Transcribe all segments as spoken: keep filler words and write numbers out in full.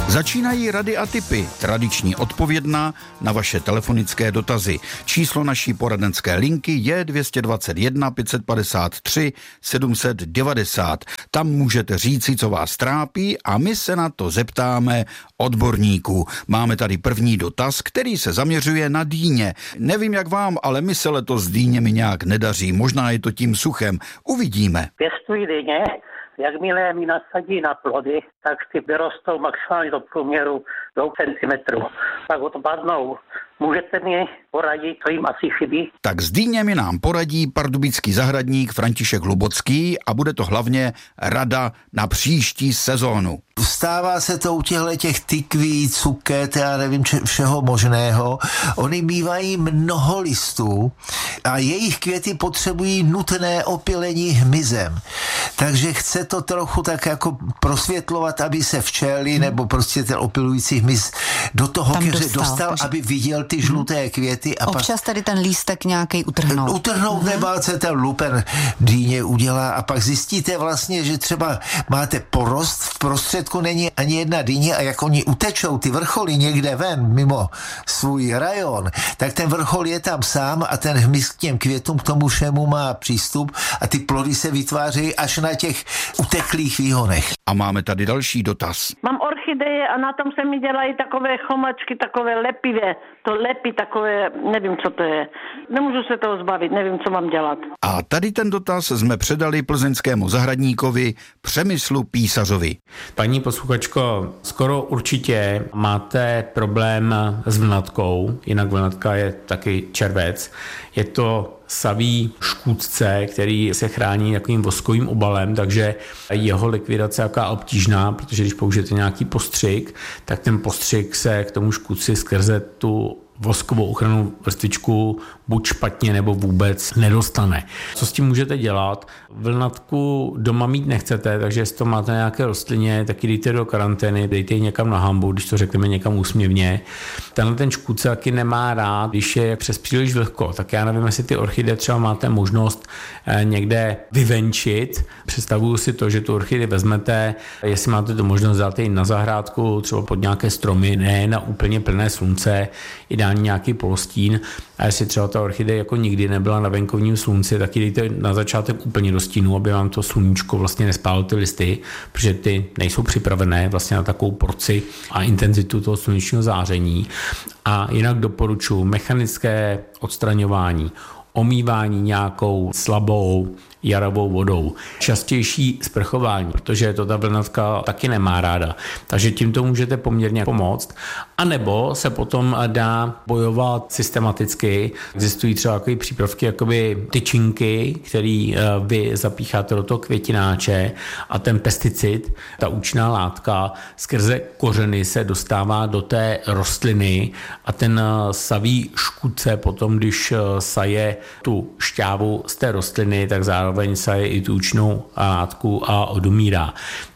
Začínají rady a tipy, tradiční odpovědná na vaše telefonické dotazy. Číslo naší poradenské linky je dvě stě dvacet jedna pět set padesát tři sedm set devadesát. Tam můžete říci, co vás trápí a my se na to zeptáme odborníků. Máme tady první dotaz, který se zaměřuje na dýně. Nevím jak vám, ale my se letos s dýněmi nějak nedaří. Možná je to tím suchem. Uvidíme. Pěstují dýně. Jakmile mi nasadí na plody, tak ty vyrostou maximálně do průměru dvou centimetrů. Pak odpadnou. Můžete mi poradit, co jim asi chybí? Tak s dýněmi nám poradí pardubický zahradník František Hlubocký a bude to hlavně rada na příští sezónu. Stává se to u těchto těch tykví, cuket, já nevím, če, všeho možného. Oni mívají mnoho listů a jejich květy potřebují nutné opylení hmyzem. Takže chce to trochu tak jako prosvětlovat, aby se včely hmm. nebo prostě ten opylující hmyz do toho keře dostal, dostal takže... aby viděl ty žluté květy. A občas pak tady ten lístek nějaký utrhnout. Utrhnout hmm. nebát se ten lupen dýně udělá a pak zjistíte vlastně, že třeba máte porost, v prostředku není ani jedna dýně a jak oni utečou ty vrcholy někde ven mimo svůj rajon, tak ten vrchol je tam sám a ten hmyz k těm květům k tomu všemu má přístup a ty plody se vytvářejí až na těch uteklých výhonech. A máme tady další dotaz. Mám orchideje a na tom se mi dělají takové chomačky, takové lepivé. To lepí takové, nevím, co to je. Nemůžu se toho zbavit, nevím, co mám dělat. A tady ten dotaz jsme předali plzeňskému zahradníkovi Přemyslu Písařovi. Paní posluchačko, skoro určitě máte problém s vlnatkou, jinak vlnatka je taky červec. Je to savý škůdce, který se chrání takovým voskovým obalem, takže jeho likvidace je jaká obtížná, protože když použijete nějaký postřik, tak ten postřik se k tomu škůdci skrze tu voskovou ochrannou vrstvičku buď špatně nebo vůbec nedostane. Co s tím můžete dělat? Vlnatku doma mít nechcete, takže jestli to máte nějaké rostlině, tak ji dejte do karantény, dejte ji někam na hambu, když to řekneme někam úsměvně. Tenhle ten škůdce taky nemá rád, když je přes příliš vlhko, tak já nevím, jestli ty orchideje třeba máte možnost někde vyvenčit. Představuju si to, že tu orchidej vezmete, jestli máte tu možnost dát ji na zahrádku, třeba pod nějaké stromy, ne na úplně plné slunce, ideálně nějaký polostín. A jestli třeba ta orchidej jako nikdy nebyla na venkovním slunci, tak ji dejte na začátek úplně do stínu, aby vám to sluníčko vlastně nespálilo ty listy, protože ty nejsou připravené vlastně na takovou porci a intenzitu toho slunečního záření. A jinak doporučuji mechanické odstraňování, omývání nějakou slabou jarovou vodou. Častější sprchování, protože to ta vlnatka taky nemá ráda. Takže tímto můžete poměrně pomoct. A nebo se potom dá bojovat systematicky. Existují třeba takové přípravky, jakoby tyčinky, který vy zapícháte do toho květináče a ten pesticid, ta účinná látka, skrze kořeny se dostává do té rostliny a ten savý škůdce potom, když saje tu šťávu z té rostliny, tak zároveň saje i tu účinnou látku a odumírá.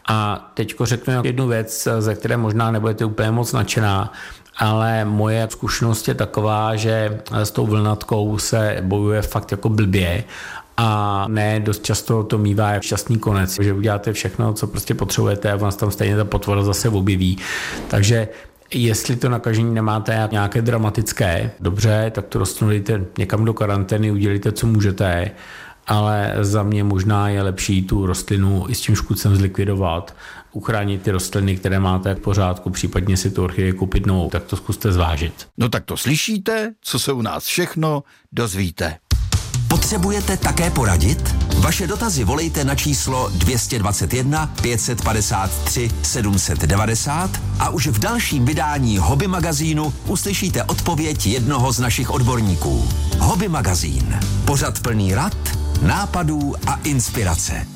A teďko řeknu jednu věc, ze které možná nebudete úplně moc nadšená, ale moje zkušenost je taková, že s tou vlnatkou se bojuje fakt jako blbě a ne dost často to mívá jak šťastný konec, že uděláte všechno, co prostě potřebujete a vás tam stejně ta potvora zase objeví. Takže jestli to nakažení nemáte nějaké dramatické, dobře, tak to rostlinu dejte někam do karantény, udělejte, co můžete, ale za mě možná je lepší tu rostlinu i s tím škůdcem zlikvidovat, uchránit ty rostliny, které máte v pořádku, případně si tu orchidej koupit novou, tak to zkuste zvážit. No tak to slyšíte, co se u nás všechno dozvíte. Potřebujete také poradit? Vaše dotazy volejte na číslo dvě stě dvacet jedna pět set padesát tři sedm set devadesát a už v dalším vydání Hobby magazínu uslyšíte odpověď jednoho z našich odborníků. Hobby magazín. Pořad plný rad, nápadů a inspirace.